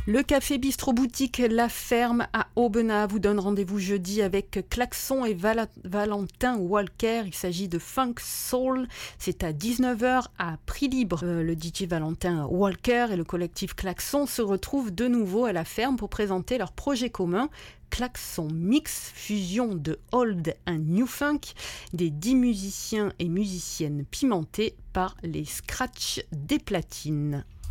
Le café bistrot boutique La Ferme à Aubenas vous donne rendez-vous jeudi avec Klaxon et Valentin Walker. Il s'agit de Funk Soul. C'est à 19h à prix libre. Le DJ Valentin Walker et le collectif Klaxon se retrouvent de nouveau à La Ferme pour présenter leur projet commun. Klaxon Mix, fusion de old and new funk, des 10 musiciens et musiciennes pimentés par les scratchs des platines.